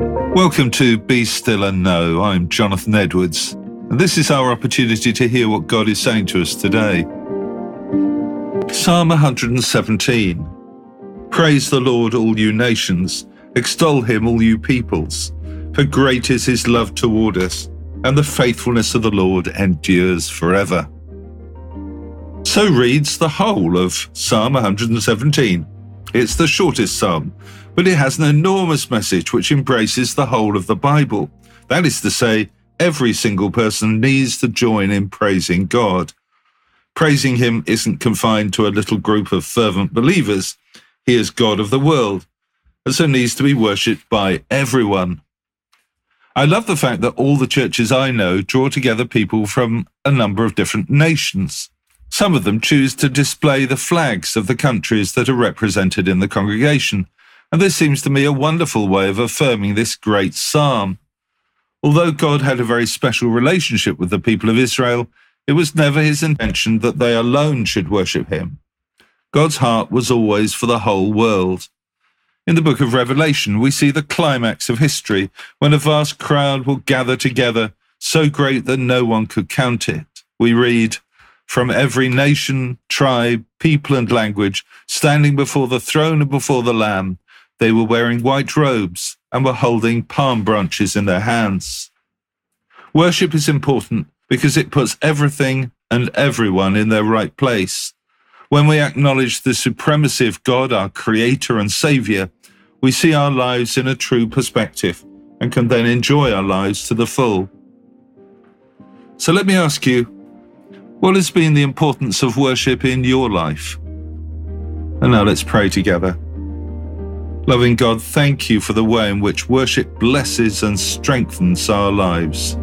Welcome to Be Still and Know. I'm Jonathan Edwards, and this is our opportunity to hear what God is saying to us today. Psalm 117. Praise the Lord, all you nations. Extol him, all you peoples. For great is his love toward us, and the faithfulness of the Lord endures forever. So reads the whole of Psalm 117. It's the shortest psalm, but it has an enormous message which embraces the whole of the Bible. That is to say, every single person needs to join in praising God. Praising him isn't confined to a little group of fervent believers. He is God of the world, and so needs to be worshipped by everyone. I love the fact that all the churches I know draw together people from a number of different nations. Some of them choose to display the flags of the countries that are represented in the congregation, and this seems to me a wonderful way of affirming this great psalm. Although God had a very special relationship with the people of Israel, it was never his intention that they alone should worship him. God's heart was always for the whole world. In the book of Revelation, we see the climax of history, when a vast crowd will gather together, so great that no one could count it. We read, "From every nation, tribe, people and language, standing before the throne and before the Lamb, they were wearing white robes and were holding palm branches in their hands." Worship is important because it puts everything and everyone in their right place. When we acknowledge the supremacy of God, our Creator and Saviour, we see our lives in a true perspective and can then enjoy our lives to the full. So let me ask you, what has been the importance of worship in your life? And now let's pray together. Loving God, thank you for the way in which worship blesses and strengthens our lives.